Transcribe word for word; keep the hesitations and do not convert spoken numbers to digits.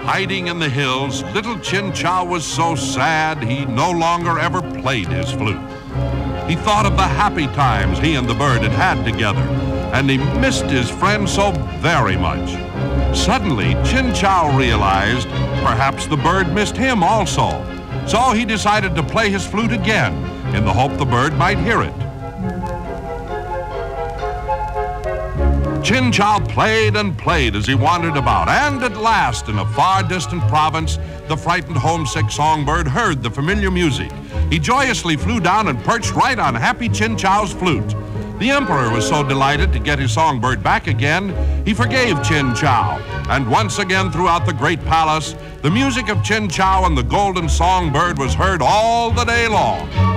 Hiding in the hills, little Chin Chow was so sad he no longer ever played his flute. He thought of the happy times he and the bird had had together, and he missed his friend so very much. Suddenly, Chin Chow realized perhaps the bird missed him also. So he decided to play his flute again in the hope the bird might hear it. Chin Chow played and played as he wandered about, and at last, in a far distant province, the frightened homesick songbird heard the familiar music. He joyously flew down and perched right on Happy Chin Chow's flute. The emperor was so delighted to get his songbird back again, he forgave Chin Chow, and once again throughout the great palace, the music of Chin Chow and the golden songbird was heard all the day long.